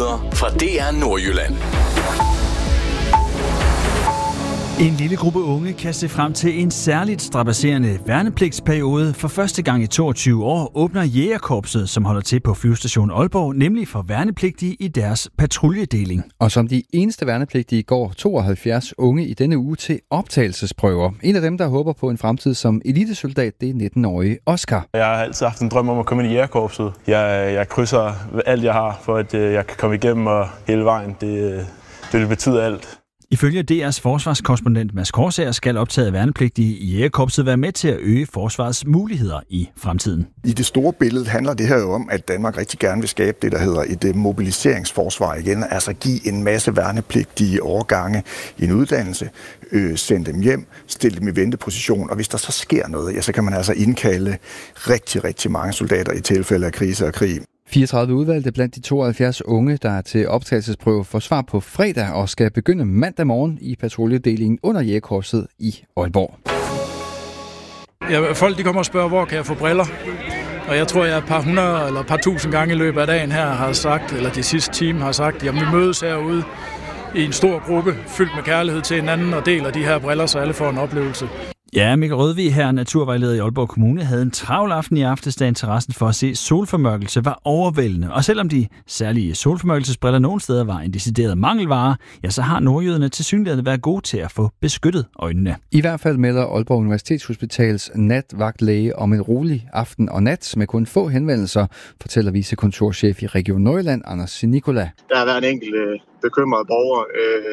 Nyheder fra DR Nordjylland. En lille gruppe unge kan se frem til en særligt strabasserende værnepligtsperiode. For første gang i 22 år åbner Jægerkorpset, som holder til på flyvestation Aalborg, nemlig for værnepligtige i deres patruljedeling. Og som de eneste værnepligtige går 72 unge i denne uge til optagelsesprøver. En af dem, der håber på en fremtid som elitesoldat, det er 19-årige Oscar. Jeg har altid haft en drøm om at komme ind i Jægerkorpset. Jeg krydser alt, jeg har, for at jeg kan komme igennem og hele vejen. Det betyder alt. Ifølge DR's forsvarskorrespondent Mads Korsager skal optaget værnepligtige i Jægerkorpset være med til at øge forsvarets muligheder i fremtiden. I det store billede handler det her jo om, at Danmark rigtig gerne vil skabe det, der hedder et mobiliseringsforsvar igen. Altså give en masse værnepligtige årgange i en uddannelse, sende dem hjem, stille dem i venteposition, og hvis der så sker noget, ja, så kan man altså indkalde rigtig, rigtig mange soldater i tilfælde af krise og krig. 34 udvalgte blandt de 72 unge, der er til optagelsesprøve, får svar på fredag og skal begynde mandag morgen i patruljedelingen under Jægerkorpset i Aalborg. Ja, folk de kommer og spørger, hvor kan jeg få briller? Og jeg tror, jeg et par hundrede eller et par tusind gange i løbet af dagen her har sagt, eller de sidste time har sagt, at vi mødes herude i en stor gruppe, fyldt med kærlighed til hinanden og deler de her briller, så alle får en oplevelse. Ja, Mikkel Rødvig her, naturvejleder i Aalborg Kommune, havde en travl aften i aftes, da interessen for at se solformørkelse var overvældende. Og selvom de særlige solformørkelsesbriller nogle steder var en decideret mangelvare, ja, så har nordjyderne tilsyneladende været gode til at få beskyttet øjnene. I hvert fald melder Aalborg Universitetshospitals natvagtlæge om en rolig aften og nat med kun få henvendelser, fortæller vicekontorchef i Region Nordjylland, Anders Sinikola. Der har været en enkelt bekymret borger,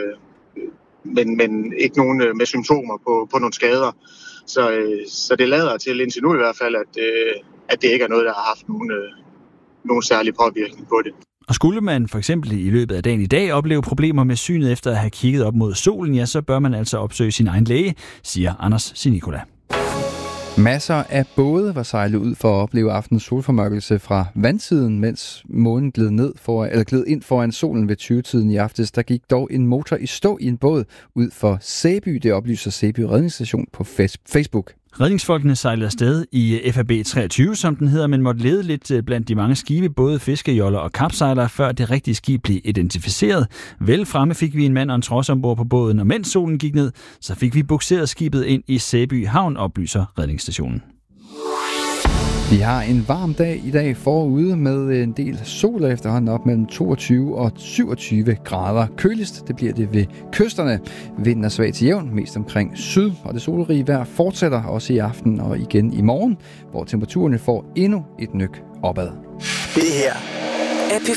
men ikke nogen med symptomer på nogle skader. Så det lader til indtil nu i hvert fald, at det ikke er noget, der har haft nogen særlig påvirkning på det. Og skulle man for eksempel i løbet af dagen i dag opleve problemer med synet efter at have kigget op mod solen, ja, så bør man altså opsøge sin egen læge, siger Anders Sinikola. Masser af både var sejlet ud for at opleve aftens solformørkelse fra vandsiden, mens månen gled ind foran solen ved 20-tiden i aftes. Der gik dog en motor i stå i en båd ud for Sæby. Det oplyser Sæby Redningsstation på Facebook. Redningsfolkene sejlede afsted i FAB 23, som den hedder, men måtte lede lidt blandt de mange skibe, både fiskejoller og kapsejlere, før det rigtige skib blev identificeret. Vel fremme fik vi en mand og en trods ombord på båden, og mens solen gik ned, så fik vi bukseret skibet ind i Sæby Havn, oplyser redningsstationen. Vi har en varm dag i dag forude med en del sol efterhånden op mellem 22 og 27 grader. Køligst det bliver det ved kysterne. Vinden er svag til jævn, mest omkring syd, og det solrige vejr fortsætter også i aften og igen i morgen, hvor temperaturerne får endnu et nøk opad. Det her er